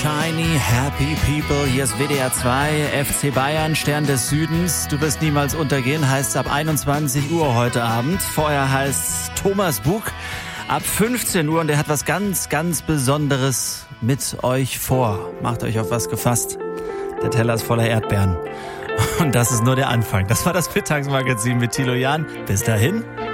Shiny Happy People. Hier ist WDR 2, FC Bayern, Stern des Südens. Du wirst niemals untergehen, heißt ab 21 Uhr heute Abend. Vorher heißt Thomas Bug ab 15 Uhr und er hat was ganz, ganz Besonderes mit euch vor. Macht euch auf was gefasst. Der Teller ist voller Erdbeeren. Und das ist nur der Anfang. Das war das Mittagsmagazin mit Thilo Jahn. Bis dahin.